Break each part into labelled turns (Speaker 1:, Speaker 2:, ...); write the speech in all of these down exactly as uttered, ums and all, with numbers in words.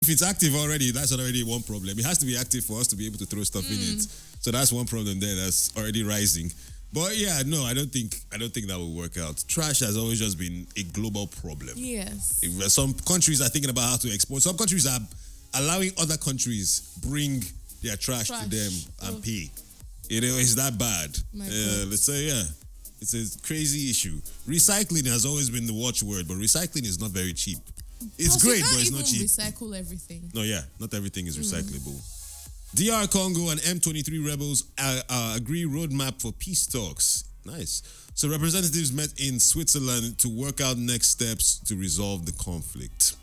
Speaker 1: if it's active already, that's already one problem. It has to be active for us to be able to throw stuff mm. in it. So that's one problem there that's already rising. But yeah, no, I don't think I don't think that will work out. Trash has always just been a global problem.
Speaker 2: Yes.
Speaker 1: If, uh, some countries are thinking about how to export. Some countries are allowing other countries bring their trash, trash. to them and oh. pay. You know, it's that bad. Uh, let's say, yeah, it's a crazy issue. Recycling has always been the watchword, but recycling is not very cheap. It's
Speaker 2: Plus,
Speaker 1: great, but it's not cheap.
Speaker 2: Recycle everything.
Speaker 1: No, yeah, not everything is recyclable. Mm. D R Congo and M twenty-three rebels uh, uh, agree roadmap for peace talks. Nice. So representatives met in Switzerland to work out next steps to resolve the conflict.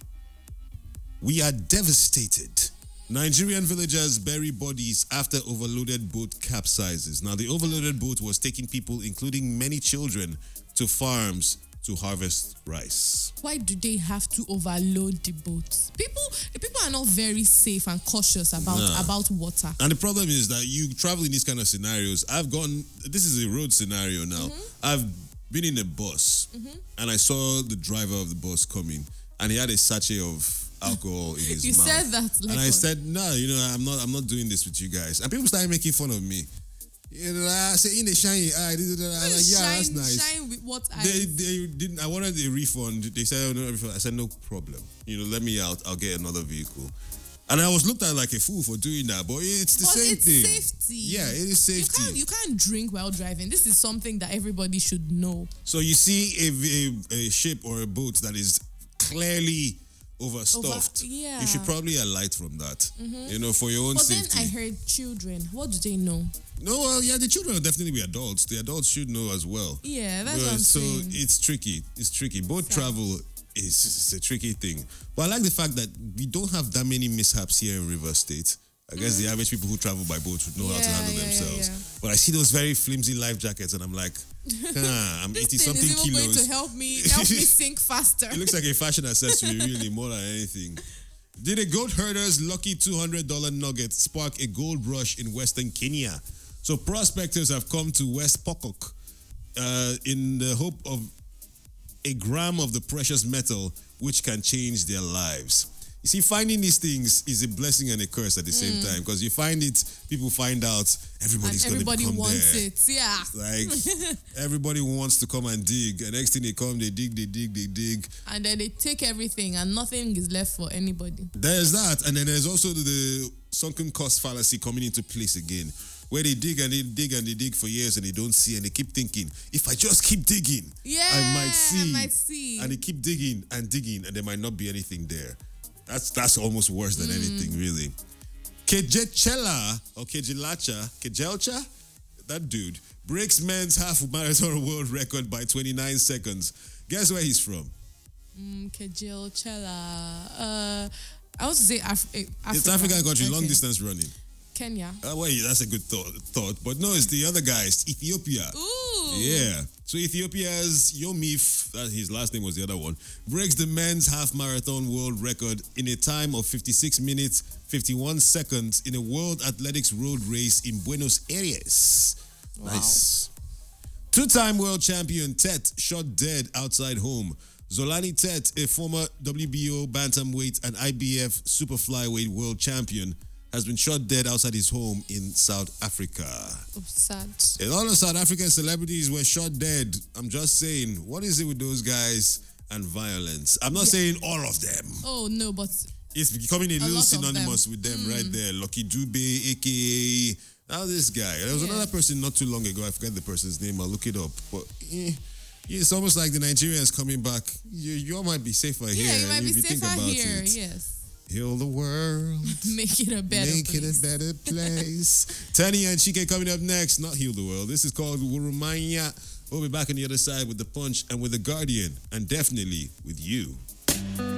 Speaker 1: We are devastated. Nigerian villagers bury bodies after overloaded boat capsizes. Now, the overloaded boat was taking people, including many children, to farms to harvest rice.
Speaker 2: Why do they have to overload the boats? People people are not very safe and cautious about, nah. about water.
Speaker 1: And the problem is that you travel in these kind of scenarios. I've gone, this is a road scenario now. Mm-hmm. I've been in a bus mm-hmm. and I saw the driver of the bus coming and he had a sachet of alcohol in his
Speaker 2: you
Speaker 1: mouth.
Speaker 2: You said that. Like
Speaker 1: and I said, no, you know, I'm not I'm not doing this with you guys. And people started making fun of me. You know, I said in the shiny eye. I was like, yeah,
Speaker 2: shine,
Speaker 1: that's nice.
Speaker 2: Shine with what eyes?
Speaker 1: They, they didn't. I wanted a refund. They said, oh, no, refund. I said, no problem. You know, let me out. I'll get another vehicle. And I was looked at like a fool for doing that, but it's the
Speaker 2: but
Speaker 1: same
Speaker 2: it's
Speaker 1: thing.
Speaker 2: Safety.
Speaker 1: Yeah, it is safety.
Speaker 2: You can't, you can't drink while driving. This is something that everybody should know.
Speaker 1: So you see a, a, a ship or a boat that is clearly overstuffed.
Speaker 2: Over, yeah.
Speaker 1: You should probably alight from that. Mm-hmm. You know, for your own
Speaker 2: but
Speaker 1: safety.
Speaker 2: But then I heard children. What do they know?
Speaker 1: No, well, yeah, the children will definitely be adults. The adults should know as well.
Speaker 2: Yeah, that's
Speaker 1: but,
Speaker 2: what I'm
Speaker 1: so
Speaker 2: saying.
Speaker 1: it's tricky. It's tricky. Boat Sad. travel is, is a tricky thing. But I like the fact that we don't have that many mishaps here in River State. I guess mm-hmm. the average people who travel by boat would know
Speaker 2: yeah,
Speaker 1: how to handle
Speaker 2: yeah,
Speaker 1: themselves.
Speaker 2: Yeah, yeah.
Speaker 1: But I see those very flimsy life jackets and I'm like, ah, I'm eighty something
Speaker 2: is even
Speaker 1: kilos.
Speaker 2: going to help me help me sink faster.
Speaker 1: It looks like a fashion accessory, really, more than anything. Did a goat herder's lucky two hundred dollars nugget spark a gold rush in Western Kenya? So prospectors have come to West Pokok uh, in the hope of a gram of the precious metal which can change their lives. You see, finding these things is a blessing and a curse at the mm. same time, because you find it, people find out, everybody's going to come there.
Speaker 2: Everybody wants it, yeah.
Speaker 1: Like, everybody wants to come and dig, and next thing they come, they dig, they dig, they dig.
Speaker 2: And then they take everything, and nothing is left for anybody.
Speaker 1: There's that, and then there's also the, the sunken cost fallacy coming into place again, where they dig and they dig and they dig for years and they don't see, and they keep thinking, if I just keep digging,
Speaker 2: yeah,
Speaker 1: I might see.
Speaker 2: I might see.
Speaker 1: And they keep digging and digging, and there might not be anything there. That's that's almost worse than mm. anything, really. Kejechela or Kejelacha, Kejelcha, that dude breaks men's half marathon world record by twenty-nine seconds. Guess where he's from?
Speaker 2: Mm, Kejelcha. Uh, I was to say Af- Africa.
Speaker 1: It's African country,
Speaker 2: okay.
Speaker 1: long distance running.
Speaker 2: Kenya.
Speaker 1: Uh, well, that's a good thought, thought. But no, it's the other guy. It's Ethiopia.
Speaker 2: Ooh.
Speaker 1: Yeah. So Ethiopia's Yomif, that his last name was the other one, breaks the men's half marathon world record in a time of fifty-six minutes, fifty-one seconds in a World Athletics road race in Buenos Aires.
Speaker 2: Wow.
Speaker 1: Nice. Two-time world champion Tet shot dead outside home. Zolani Tet, a former W B O bantamweight and I B F super flyweight world champion, has been shot dead outside his home in South Africa.
Speaker 2: Oh, sad.
Speaker 1: And all the South African celebrities were shot dead. I'm just saying, what is it with those guys and violence? I'm not yeah. saying all of them.
Speaker 2: Oh, no, but...
Speaker 1: It's becoming a, a little synonymous
Speaker 2: them.
Speaker 1: with them
Speaker 2: mm.
Speaker 1: right there. Lucky Dube, a k a... Now this guy. There was yeah. another person not too long ago. I forget the person's name. I'll look it up. But eh, it's almost like the Nigerians coming back. You, you all might be safer
Speaker 2: yeah,
Speaker 1: here.
Speaker 2: Yeah, you might be
Speaker 1: if you
Speaker 2: safer
Speaker 1: think about
Speaker 2: here,
Speaker 1: it.
Speaker 2: yes.
Speaker 1: Heal the world.
Speaker 2: Make it a better
Speaker 1: Make
Speaker 2: place.
Speaker 1: Make it a better place. Tani and Chike coming up next. Not Heal the World. This is called Wurumanya. We'll be back on the other side with The Punch and with The Guardian. And definitely with you.